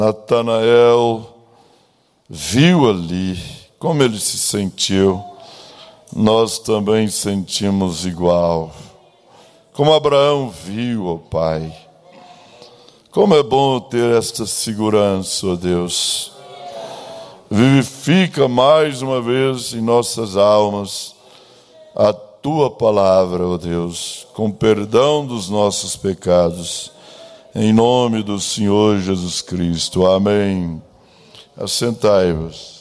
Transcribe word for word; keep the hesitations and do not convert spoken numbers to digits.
Natanael viu ali como ele se sentiu. Nós também sentimos igual. Como Abraão viu, ó Pai. Como é bom ter esta segurança, ó Deus. Vivifica mais uma vez em nossas almas a Tua palavra, ó Deus, com perdão dos nossos pecados. Em nome do Senhor Jesus Cristo. Amém. Assentai-vos.